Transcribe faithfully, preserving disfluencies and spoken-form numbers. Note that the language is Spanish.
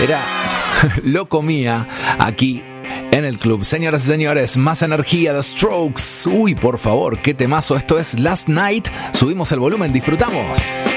Era Lo Comía aquí en el club. Señoras y señores, más energía de Strokes. Uy, por favor, qué temazo. Esto es Last Night. Subimos el volumen, disfrutamos.